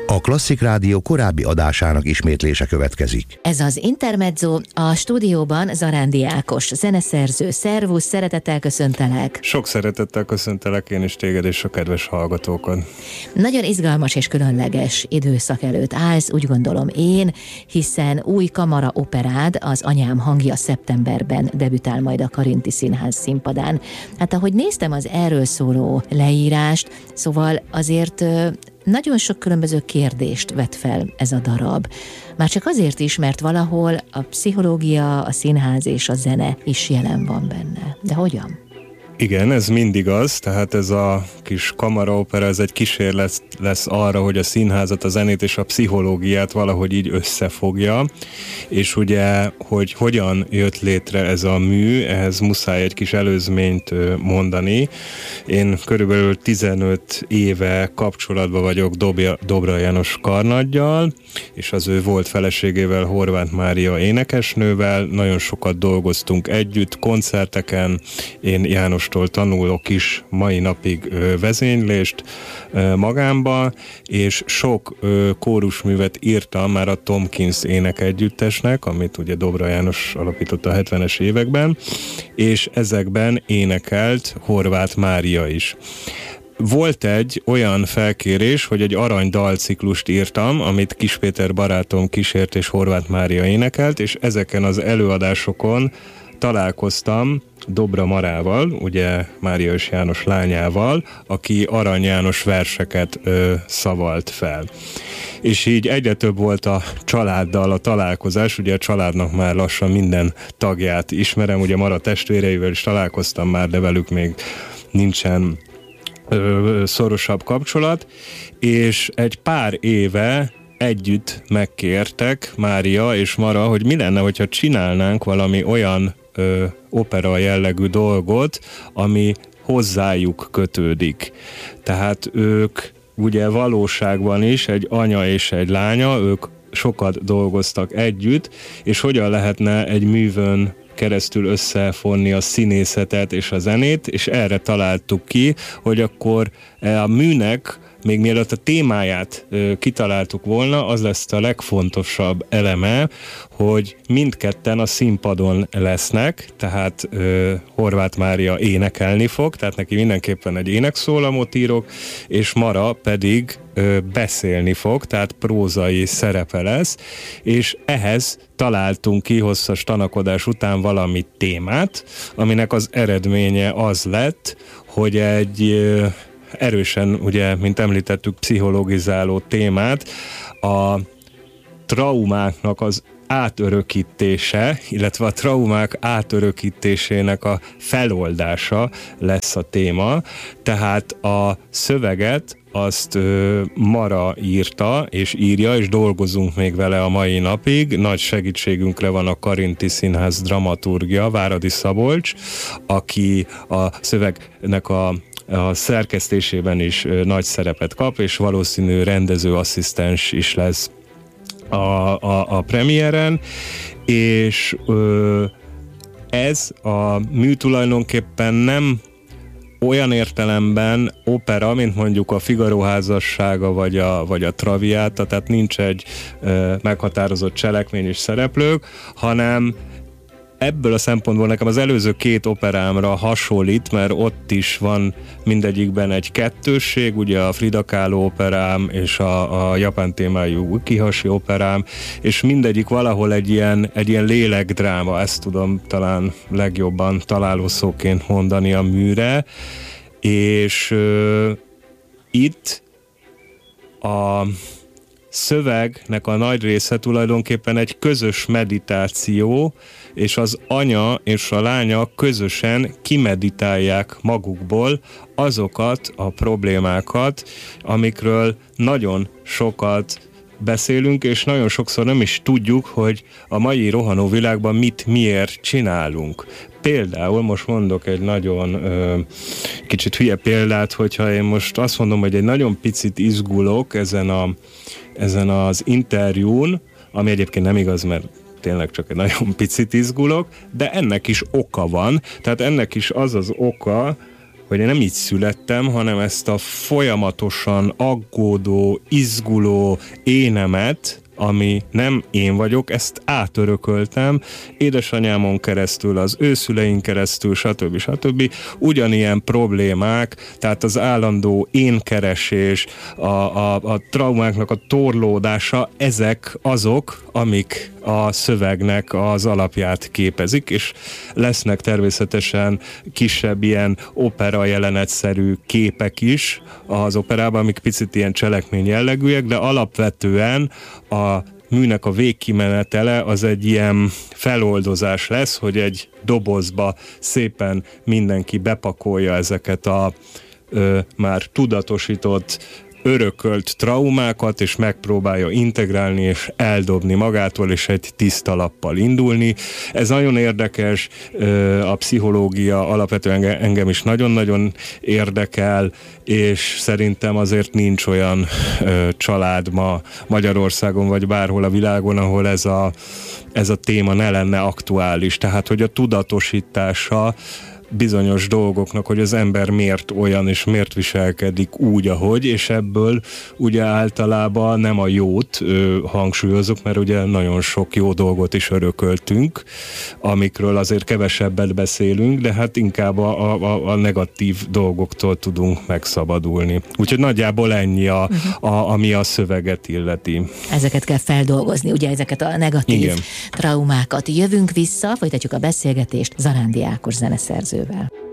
A Klasszik Rádió korábbi adásának ismétlése következik. Ez az Intermezzo, a stúdióban Zarándi Ákos, zeneszerző. Szervusz, szeretettel köszöntelek. Sok szeretettel köszöntelek én is téged és a kedves hallgatókat. Nagyon izgalmas és különleges időszak előtt állsz, úgy gondolom én, hiszen új kamara operád, az Anyám hangja szeptemberben debütál majd a Karinti Színház színpadán. Hát ahogy néztem az erről szóló leírást, szóval azért nagyon sok különböző kérdést vet fel ez a darab. Már csak azért is, mert valahol a pszichológia, a színház és a zene is jelen van benne. De hogyan? Igen, ez mindig az, tehát ez a kis kamaraopera, ez egy kísérlet lesz arra, hogy a színházat, a zenét és a pszichológiát valahogy így összefogja, és ugye, hogy hogyan jött létre ez a mű, ehhez muszáj egy kis előzményt mondani. Én körülbelül 15 éve kapcsolatban vagyok Dobra János karnaggyal, és az ő volt feleségével, Horváth Mária énekesnővel, nagyon sokat dolgoztunk együtt, koncerteken, én Jánostól tanulok is mai napig vezénylést magámba, és sok kórusművet írtam már a Tomkins énekegyüttesnek, amit ugye Dobra János alapított a 70-es években, és ezekben énekelt Horváth Mária is. Volt egy olyan felkérés, hogy egy arany dalciklust írtam, amit Kis Péter barátom kísért és Horváth Mária énekelt, és ezeken az előadásokon találkoztam Dobra Marával, ugye Mária és János lányával, aki Arany János verseket szavalt fel. És így egyre több volt a családdal a találkozás, ugye a családnak már lassan minden tagját ismerem, ugye Mara testvéreivel is találkoztam már, de velük még nincsen szorosabb kapcsolat, és egy pár éve együtt megkértek Mária és Mara, hogy mi lenne, hogyha csinálnánk valami olyan opera jellegű dolgot, ami hozzájuk kötődik. Tehát ők ugye valóságban is egy anya és egy lánya, ők sokat dolgoztak együtt, és hogyan lehetne egy művön keresztül összefonni a színészetet és a zenét, és erre találtuk ki, hogy akkor a műnek, még mielőtt a témáját kitaláltuk volna, az lesz a legfontosabb eleme, hogy mindketten a színpadon lesznek, tehát Horváth Mária énekelni fog, tehát neki mindenképpen egy énekszólamot írok, és Mara pedig beszélni fog, tehát prózai szerepe lesz, és ehhez találtunk ki hosszas tanakodás után valami témát, aminek az eredménye az lett, hogy egy erősen, ugye, mint említettük, pszichologizáló témát, a traumáknak az átörökítése, illetve a traumák átörökítésének a feloldása lesz a téma. Tehát a szöveget azt Mara írta, és írja, és dolgozunk még vele a mai napig. Nagy segítségünkre van a Karinti Színház dramaturgia, Váradi Szabolcs, aki a szövegnek a szerkesztésében is nagy szerepet kap, és valószínű rendezőasszisztens is lesz a premiéren, és ez a mű tulajdonképpen nem olyan értelemben opera, mint mondjuk a Figaro házassága vagy a Traviata, tehát nincs egy meghatározott cselekmény és szereplők, hanem ebből a szempontból nekem az előző két operámra hasonlít, mert ott is van mindegyikben egy kettősség, ugye a Frida Kahlo operám és a japán témájú Ukihashi operám, és mindegyik valahol egy ilyen lélekdráma, ezt tudom talán legjobban találó szóként mondani a műre, és itt a szövegnek a nagy része tulajdonképpen egy közös meditáció, és az anya és a lánya közösen kimeditálják magukból azokat a problémákat, amikről nagyon sokat beszélünk, és nagyon sokszor nem is tudjuk, hogy a mai rohanó világban miért csinálunk. Például most mondok egy nagyon kicsit hülye példát, hogyha én most azt mondom, hogy egy nagyon picit izgulok ezen az interjún, ami egyébként nem igaz, mert tényleg csak egy nagyon picit izgulok, de ennek is oka van, tehát ennek is az az oka, vagy én nem így születtem, hanem ezt a folyamatosan aggódó, izguló énemet, ami nem én vagyok, ezt átörököltem édesanyámon keresztül, az őszülein keresztül, stb. Ugyanilyen problémák, tehát az állandó énkeresés, a traumáknak a torlódása, ezek azok, amik a szövegnek az alapját képezik, és lesznek természetesen kisebb ilyen opera jelenetszerű képek is az operában, amik picit ilyen cselekmény jellegűek, de alapvetően a műnek a végkimenetele az egy ilyen feloldozás lesz, hogy egy dobozba szépen mindenki bepakolja ezeket a már tudatosított, örökölt traumákat, és megpróbálja integrálni és eldobni magától, és egy tiszta lappal indulni. Ez nagyon érdekes, a pszichológia alapvetően engem is nagyon-nagyon érdekel, és szerintem azért nincs olyan család ma Magyarországon, vagy bárhol a világon, ahol ez a téma ne lenne aktuális. Tehát, hogy a tudatosítása bizonyos dolgoknak, hogy az ember miért olyan, és miért viselkedik úgy, ahogy, és ebből ugye általában nem a jót hangsúlyozok, mert ugye nagyon sok jó dolgot is örököltünk, amikről azért kevesebbet beszélünk, de hát inkább a negatív dolgoktól tudunk megszabadulni. Úgyhogy nagyjából ennyi, ami a szöveget illeti. Ezeket kell feldolgozni, ugye ezeket a negatív traumákat. Jövünk vissza, folytatjuk a beszélgetést Zarándi Ákos zeneszerzővel.